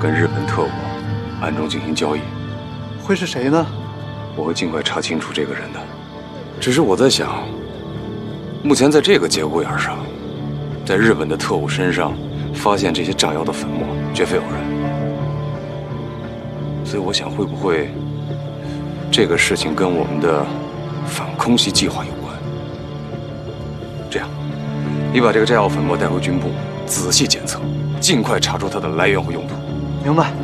跟日本特务暗中进行交易。 会是谁呢？ 我会尽快查清楚这个人的。只是我在想，目前在这个节骨眼上，在日本的特务身上发现这些炸药的粉末，绝非偶然。所以我想，会不会这个事情跟我们的反空袭计划有关？这样，你把这个炸药粉末带回军部，仔细检测，尽快查出它的来源和用途。 明白。